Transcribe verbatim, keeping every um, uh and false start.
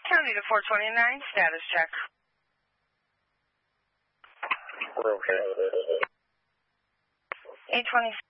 County to four twenty-nine, status check. We're okay. eight twenty.